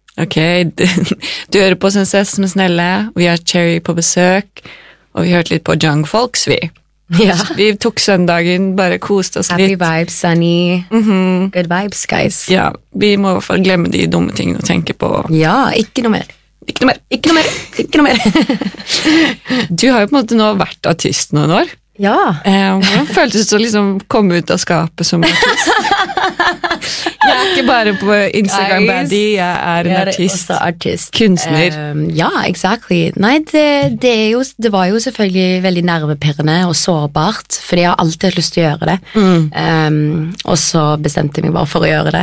Ok, du hører på Senses med Snelle, vi har Cherry på besøk, og vi hørte litt på Young Folks, vi. Ja. Vi tok søndagen, bare koste oss Happy litt. vibes, sunny. Good vibes, guys. Ja, vi må i hvert fall glemme de dumme tingene og tenke på. Ja, ikke noe mer. Ikke noe mer. Ikke noe mer. Ikke noe mer. Du har jo på en måte nå vært artist noen år. Ja. Hvordan føltes det å liksom komme ut av skapet som artist? Jeg ikke bare på Instagram baddie, jeg en artist. Også artist. Kunstner. Ja, exactly. Nei, det var jo selvfølgelig veldig nervepirrende og sårbart, fordi jeg har alltid hatt lyst til å gjøre det. Og så bestemte jeg meg bare for å gjøre det.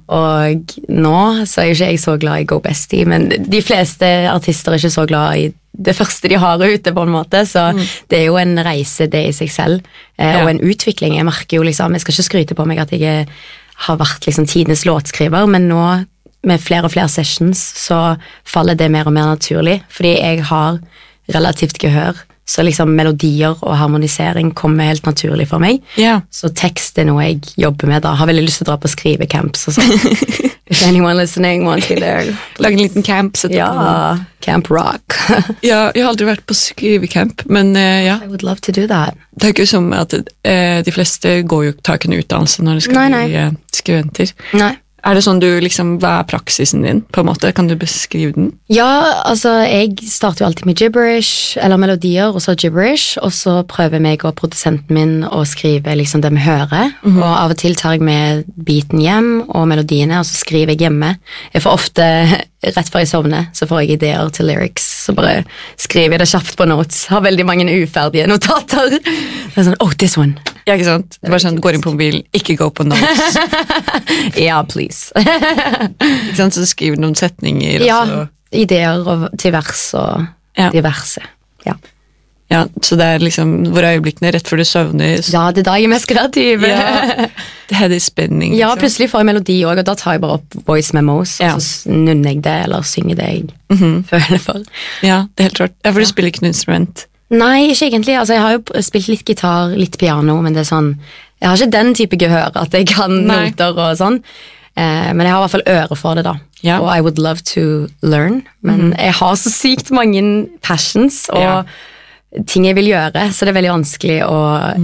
Og nå så er jo ikke jeg så glad i Go Bestie, men de fleste artister er ikke så glad i det første de har ute på en måte, så det er jo en reise det i seg selv, og en utvikling. Jeg merker jo liksom, jeg skal ikke skryte på meg at jeg har vært liksom tidenes låtskriver, men nå med flere og flere sessions så faller det mer og mer naturlig, fordi jeg har relativt gehør, så liksom melodier og harmonisering kommer helt naturlig for meg. Så tekst er noe jeg jobber med da. Har veldig lyst til å dra på skrivecamps og sånn. If anyone listening wants me there. Lage en liten camp. Ja, Camp Rock. Ja, jeg har aldri vært på skrivecamp, men ja. I would love to do that. Det er ikke som at de fleste tar ikke en utdannelse når de skal bli skriventer. Nei. Er det sånn du liksom, hva er praksisen din, på en måte? Kan du beskrive den? Ja, altså, jeg starter jo alltid med gibberish, eller melodier, og så gibberish, og så prøver meg og produsenten min å skrive liksom det vi hører, og av og til tar jeg med beaten hjem, og melodiene, og så skriver jeg hjemme. Jeg får ofte, rett før jeg sovner, så får jeg ideer til lyrics, så bare skriver jeg det kjapt på notes, har veldig mange uferdige notater. Det er sånn, oh, this one. Ja, ikke sant? Det var sånn, går inn på mobilen, ikke gå på notes. Ja, please. Ikke sant, så skriver du noen setninger. Ja, også. ideer til vers og diverse. Ja. Ja, så det er liksom hvor øyeblikkene rett før du søvner. Ja, det er da jeg er mest kreativ. Ja, det head is spinning. Ja, plutselig får jeg melodi også, og da tar jeg bare opp voice memos, og så nunner jeg det, eller synger det jeg føler for. Ja, det er helt klart. Ja, for du spiller ikke noe instrument. Nei, ikke egentlig. Altså, jeg har jo spilt litt gitar, litt piano, men det er sånn, jeg har ikke den type gehør at jeg kan noter og sånn. Men jeg har i hvert fall øre for det da. Og I would love to learn, men jeg har så sykt mange passions og ting jeg vil gjøre, så det er veldig vanskelig å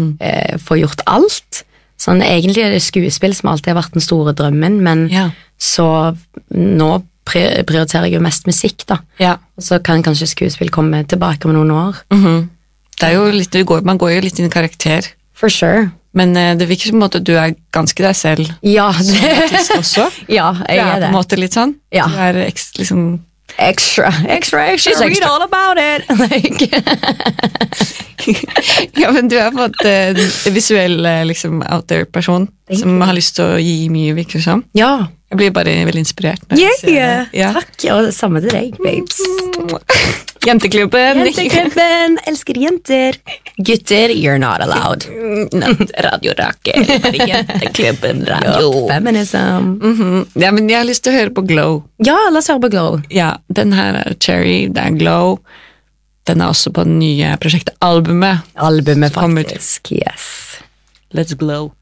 få gjort alt. Sånn, egentlig er det skuespill som alltid har vært den store drømmen, men så nå prioriterer jeg jo mest musikk da. Og så kan kanskje skuespill komme tilbake om noen år. Det er jo litt, man går jo litt inn i karakter. For sure. Men det virker som at du er ganske deg selv. Ja. Som artist også. Ja, jeg er det. Du på en måte litt sånn. Ja. Du er liksom... Extra, read all about it. Ja, men du er på en måte visuell liksom out there person som har lyst til å gi mye, virker som. Ja. Jeg blir bare veldig inspirert når jeg ser det. Ja. Takk, og samme til deg, babes. Jenteklubben. Jenteklubben, elsker jenter. Gutter, you're not allowed. Radio Rakel, Jenteklubben, radio. Feminism. Ja, men jeg har lyst til å høre på Glow. Ja, la oss høre på Glow. Ja, den her er Cherry, det er Glow. Den er også på den nye prosjektet Albumet. Albumet faktisk, yes. Let's glow.